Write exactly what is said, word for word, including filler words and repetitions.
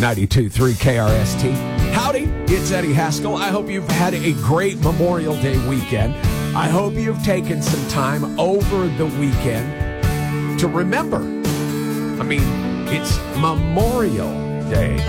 ninety-two point three K R S T. Howdy, it's Eddie Haskell. I hope you've had a great Memorial Day weekend. I hope you've taken some time over the weekend to remember. I mean, it's Memorial Day.